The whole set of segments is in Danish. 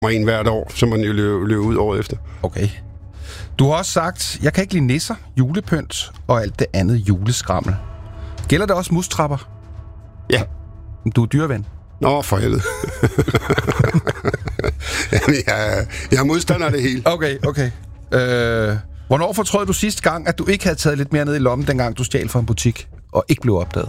en hvert år, så må den jo løbe ud året efter. Okay. Du har også sagt, jeg kan ikke lide nisser, julepynt og alt det andet juleskrammel. Gælder det også mustrapper? Ja. Du er dyreven. Nå, for helvede. Jamen, jeg er modstander af det hele. Okay. Hvornår fortrød du sidste gang, at du ikke havde taget lidt mere ned i lommen, dengang du stjal fra en butik, og ikke blev opdaget?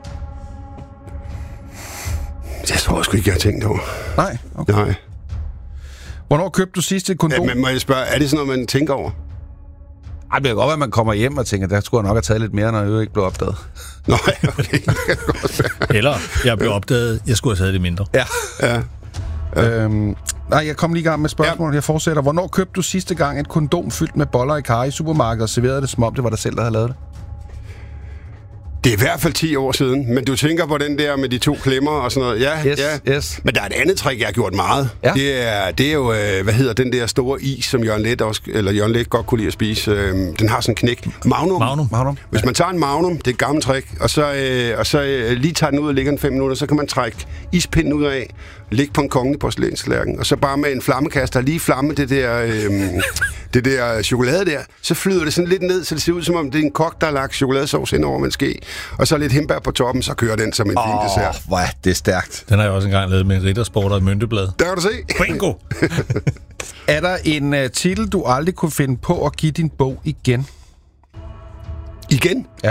Jeg tror sgu ikke, jeg har tænkt over. Nej? Okay. Nej. Hvornår købte du sidste kondom? Ja, men må jeg spørge, er det sådan noget, man tænker over? Ej, det kan godt være, at man kommer hjem og tænker, der skulle jeg nok have taget lidt mere, når jeg ikke blev opdaget. Nej, okay. Eller, jeg blev opdaget, jeg skulle have taget det mindre. Ja. Nej, jeg kom lige i gang med spørgsmålet. Jeg fortsætter. Hvornår købte du sidste gang et kondom fyldt med boller i karry i supermarkedet og serverede det, som om det var dig selv, der havde lavet det? Det er i hvert fald 10 år siden, men du tænker på den der med de 2 klemmer og sådan noget. Ja, Yes. Men der er et andet trick, jeg har gjort meget. Ja. Det er jo, hvad hedder den der store is, som Jørgen Leth godt kunne lide at spise. Den har sådan en knæk. Magnum. Hvis man tager en Magnum, det er et gammelt trick, og så lige tager den ud og ligger den 5 minutter, så kan man trække ispinden ud af, ligge på en kongelig porcelænslærken, og så bare med en flammekaster lige flamme det der chokolade der, så flyder det sådan lidt ned, så det ser ud som om det er en kok, der har lagt chokoladesauce ind over med en ske, og så lidt hindbær på toppen, så kører den som en fin dessert. Hvor er det stærkt. Den har jeg også engang lavet med en riddersport og et mynteblad. Der kan du se. Bingo! Er der en titel, du aldrig kunne finde på at give din bog igen? Igen? Ja.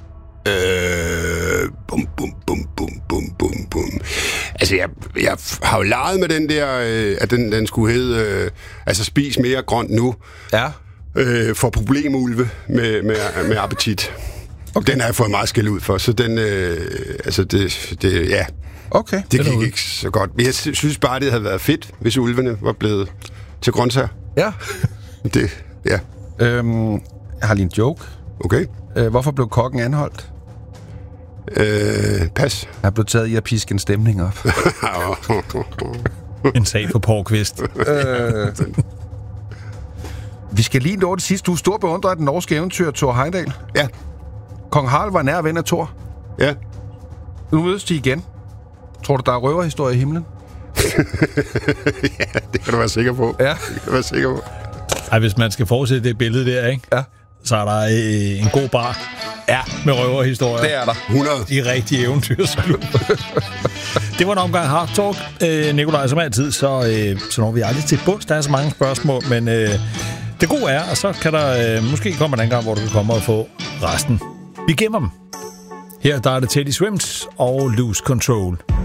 Bum. Altså, jeg har jo leget med den der, at den skulle hedde, spis mere grønt nu. Ja. For problemulve med appetit. Okay. Den har jeg fået meget skæld ud for, så den, ja. Okay. Det gik ikke så godt. Men jeg synes bare, det havde været fedt, hvis ulvene var blevet til grøntsager. Ja. Ja. Jeg har lige en joke. Okay. Hvorfor blev kokken anholdt? Pas. Jeg blev taget i at piske en stemning op. En sag for Porkvist. Vi skal lige nå det sidste. Du er stor beundrer af den norske eventyr Thor Heyerdahl. Ja. Kong Harald var nær ven af Thor. Ja. Nu mødes de igen. Tror du, der er røverhistorie i himlen? Ja, det kan du være sikker på. Ja. Det kan du være sikker på. Ej, hvis man skal fortsætte det billede der, ikke? Ja. Så er der en god bar. Ja. Med røverhistorier. Det er der. 100. De rigtige eventyrsklub. Det var en omgang Hard Talk. Nikolaj, som altid, så når vi aldrig til bunds. Der er så mange spørgsmål, men det gode er, og så kan der måske komme en anden gang, hvor du kan komme og få resten. Vi gemmer dem. Her der er det Teddy Swims og Lose Control.